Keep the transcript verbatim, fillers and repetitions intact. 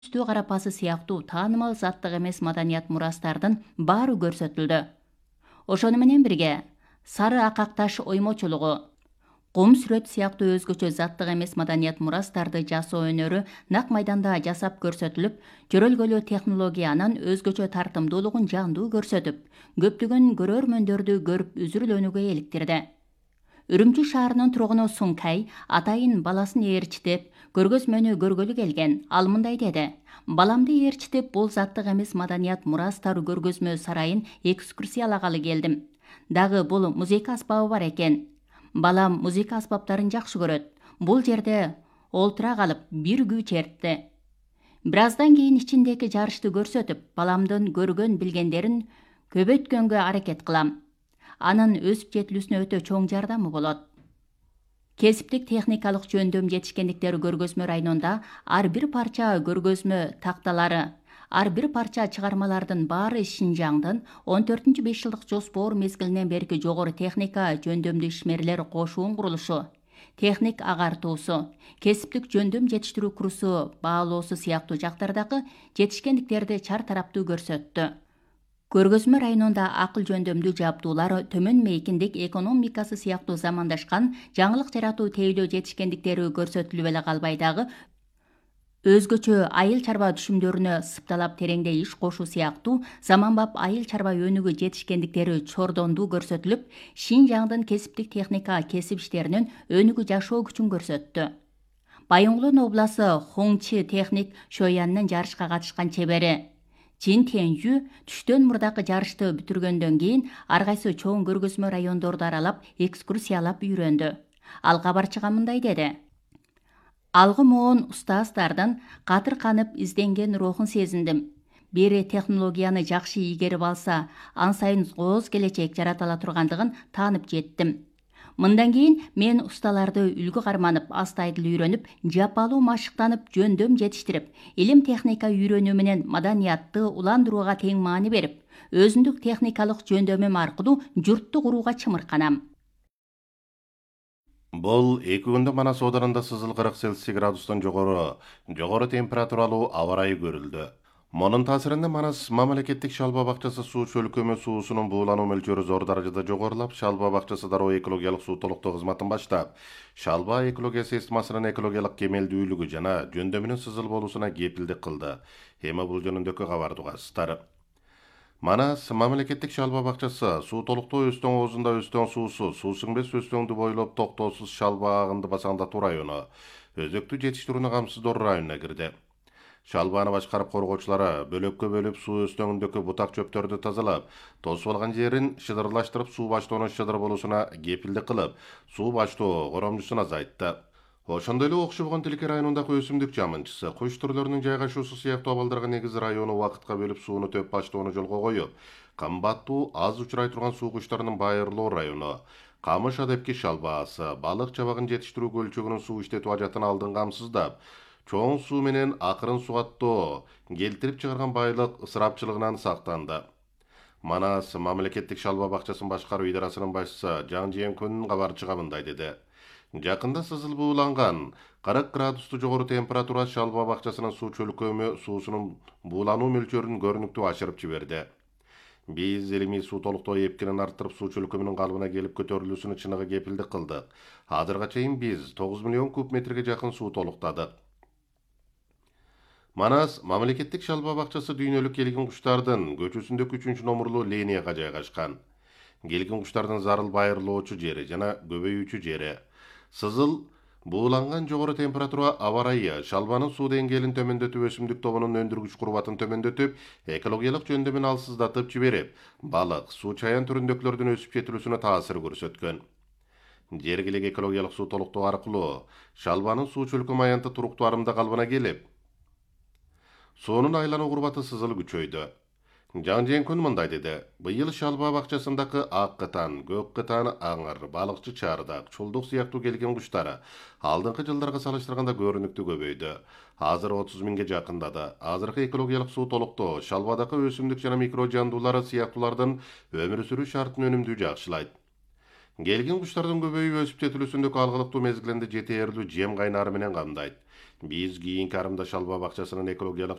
үстү карапасы сыяктуу таанымал заттык эмес маданият мурастардын баары көрсөтүлдү. Ошону менен бирге сары акак таш оймочулугу, кум сүрөт сыяктуу өзгөчө заттык эмес маданият мурастарды жасоо өнөрү нак майданда жасап көрсөтүлүп, жөрөлгөлүү технологиянын өзгөчө тартымдуулугун жандуу көрсөтүп, көптөгөн көрөрмөндөрдү көрүп үзүрүлөнүүгө иликтирди. Үрүмчү шаарынын тургуну Сункай атайын баласын ээрчитип, көргөзмөнү көргөлү келген. Ал мындай деди: "Баламды ээрчитип, бул заттык эмес маданият мурастары көргөзмө сарайын экскурсиялагалы келдим. Дагы бул музыка аспабы бар экен. Балам музыка аспаптарын жакшы көрөт. Бул жерде олтура калып бир күү чертти. Бир аздан кийин ичиндеги жарышты көрсөтүп, баламдын көргөн билгендерин көбөйткөнгө аракет кылам. Анын өсүп жетилүүсүнө өтө чоң жардамы болот." Кесиптик техникалык жөндөм жетишкендиктери көргөзмө районунда ар бир парча көргөзмө такталары, ар бир парча чыгармалардын баары Шинжаңдын он төртүнчү беш жылдык жоспор мезгилинен берки жогору техника жөндөмдүү ишмерлер кошуун курулушу, техник агартуусу, кесиптик жөндөм жетиштирүү курсу баалоосу сыяктуу жактардагы жетишкендиктерди чар тараптуу көрсөттү. Көргөзмө районунда акыл жөндөмдүү жабдуулар, төмөн мейкиндик экономикасы сыяктуу замандашкан жаңылык жаратуу тейлөө жетишкендиктери көрсөтүлүп эле калбай дагы өзгөчө айыл чарба түшүмдөрүнө сыпталап тереңдей иш кошуу сыяктуу заманбап айыл чарба өнүгүү жетишкендиктери чордондуу көрсөтүлүп, Шинжаңдын кесиптик техника кесип иштеринин өнүгүү жашоо күчүн көрсөттү. Байоңгулон обласы Хоңчи техник Шояннын жарышка катышкан чебери Чин Тенжү түштөн мурдакы жарышты бүтүргөндөн кийин ар кайсы чоң көргөзмө райондорду аралап, экскурсиялап үйрөндү. Ал кабарчыга мындай деди: "Алгы моон устаздардын катыр канып изденген рухун сезиндим. Бери технологияны жакшы ийгерип алса, ан сайын кооз келечек жарата ала тургандыгын таанып жеттим. Мындан кийин мен усталарды үлгү карманып, астайдыл үйрөнүп, жапалуу машыктанып, жөндөм жетиштирип, илим техника үйрөнүү менен маданиятты уландырууга тең маани берип, өзүндүк техникалык жөндөмүм аркылуу журтту курууга чымырканам." Бул эки күндө Манас оодарында сызыл кырк Цельсий градустан жогору, жогору температуралуу аба ырайы көрүлдү. Монун таасиринде Манас мамлекеттик шалба бакчасы суу чөлкөмү суусунун буулануу мөлчөрү зор даражада жогорулап, шалба бакчасы дароо экологиялык суу толуктоо кызматын баштап, шалба экология системасынын экологиялык кемелдүүлүгү жана жөндөмүнүн сызыл болуусуна кепилдик кылды. Эми бул жөнүндөгү кабарды угасыздар. Манас мамлекеттик шалба бакчасы суу толуктоо Өстөң оозунда Өстөң суусу, суу сиңбес Өстөңдү бойлоп токтоосуз шалба агынды басаңдатуу району, өзөктү жетиштирүүнү камсыздоо районуна кирди. Шалбаны башкарып коргоочулары бөлөккө бөлүп суу өстөңүндөгү бутак чөптөрдү тазалап, тосуп алган жерин шыдырлаштырып суу баштоонун шыдыр болуусуна кепилдик кылып, суу баштоо коромжусун азайтты. Ошондой эле Окшобогон Тилке районундагы өсүмдүк жамынчысы, куш түрлөрүнүн жайгашуусу сыяктуу абалдарга негиз району убакытка бөлүп сууну төп баштоону жолго коюп, кымбаттуу аз учурай турган суу куштарынын байырлоо району, камыш адепки шалбаасы, балык чабагын жетиштирүү көлчөгүнүн суу иштетүү ажатын алдын камсыздап, чоң суу менен акырын сугаттоо келтирип чыгарган байлык ысырапчылыгынан сактанды. Манас мамлекеттик шалба бакчасын башкаруу идарасынын башчысы Жан Жээнкүн кабарчыга мындай деди: "Жакында сызыл бууланган кырк градусту жогору температура шалба бакчасынын суу чөлкөмү суусунун буулануу мөлчөрүн көрүнүктүү ашырып жиберди. Биз илимий суу толуктоо эпкинин арттырып, суу чөлкөмүнүн калыбына келип көтөрүлүүсүнө чыныгы кепилдик кылдык. Азырга чейин биз тогуз миллион куб метрге жакын суу толуктадык." Манас мамлекеттик шалба бакчасы дүйнөлүк келгин куштардын көчөсүндөгү үчүнчү номурлуу линияга жайгашкан. Келгин куштардын зарыл байырлоочу жери жана көбөйүүчү жери. Сызыл бууланган жогору температура аба ырайы шалбанын суу деңгээлин төмөндөтүп, өсүмдүк тобунун өндүргүч курбатын төмөндөтүп, экологиялык жөндөмүн алсыздатып жиберип, балык, суу чаян түрүндөгүлөрдүн өсүп жетилүүсүнө таасир көрсөткөн. Жергилик экологиялык суу толуктоо аркылуу шалбанын суу чөлкөм аянты туруктуу арымда калыбына келип, суунун айлануу курбаты сызыл күчөйдү. Жан Жээнкүн мындай деди: "Быйыл шалба бакчасындагы ак кытан, көк кытан, аңыр, балыкчы чардак, чулдук сыяктуу келген куштары алдыңкы жылдарга салыштырганда көрүнүктүү көбөйдү. Азыр отуз миңге жакындады. Азыркы экологиялык суу толуктоо шалбадагы өсүмдүк жана микро жандуулары сыяктуулардын өмүр сүрүү шартын өнүмдүү жакшылайт. Келгин куштардын көбөйүп өсүп жетилүүсүндөгү алгылыктуу мезгилинде жетээрлүү жем кайнары менен камдайт. Биз кийинки арымда Шалба бакчасынын экологиялык